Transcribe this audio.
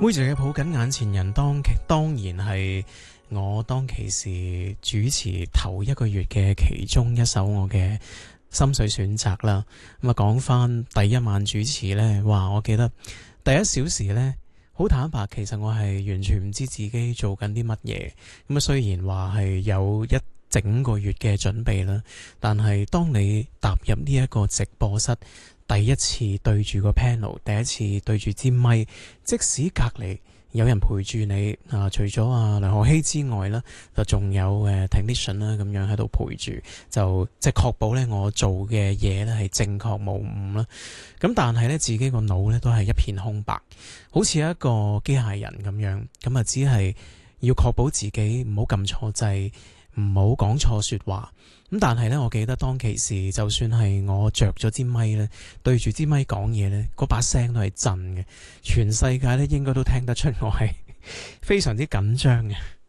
妹仔嘅抱緊眼前人當然係我當其時主持頭一個月嘅其中一首我嘅心水選擇啦。咁啊，講翻第一晚主持呢，哇！我記得第一小時呢，好坦白，其實我係完全唔知自己做緊啲乜嘢。咁啊，雖然話係有一整個月嘅準備啦，但係當你踏入呢一個直播室，第一次對住個 panel， 第一次對住支咪，即使隔離有人陪住你啊，除咗梁浩希之外啦，就仲有technician 啦，咁樣喺度陪住，就即係確保咧我做嘅嘢咧係正確無誤啦。咁但係咧自己個腦咧都係一片空白，好似一個機械人咁樣，咁啊只係要確保自己唔好撳錯掣，唔好講錯說話。咁但係咧，我記得當其時，就算係我着咗支咪咧，對住支咪講嘢咧，嗰把聲都係震嘅，全世界咧應該都聽得出我係非常之緊張嘅。